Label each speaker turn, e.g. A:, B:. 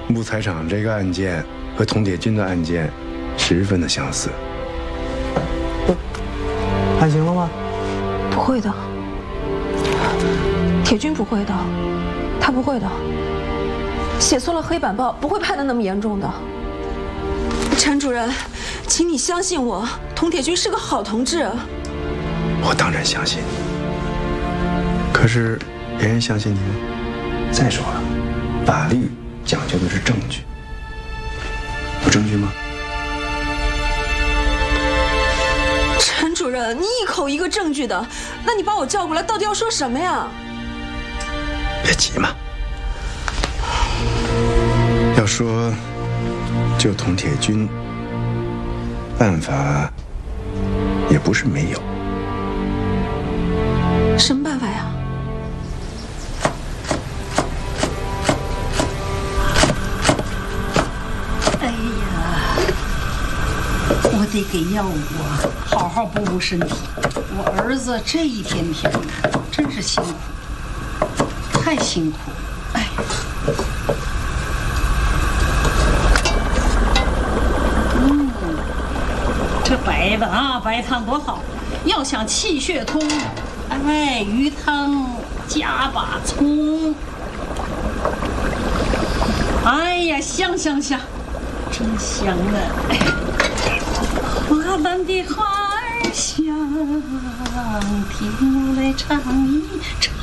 A: 木材厂这个案件和佟铁军的案件十分的相似。
B: 判刑了吗？
C: 不会的，铁军不会的，他不会的。写错了黑板报不会判得那么严重的。陈主任，请你相信我，佟铁军是个好同志。
A: 我当然相信，可是别人相信你吗？再说了，法律讲究的是证据，有证据吗？
C: 陈主任，你一口一个证据的，那你把我叫过来，到底要说什么呀？
A: 别急嘛，要说救佟铁军，办法也不是没有。
C: 什么办法呀？
D: 哎呀，我得给药物啊，好好补补身体。我儿子这一天天的，真是辛苦，太辛苦了。哎呀，这白的啊，白汤多好。要想气血通，哎，鱼汤加把葱。哎呀，香香香，真香啊！花篮的花儿香，听我来唱一唱。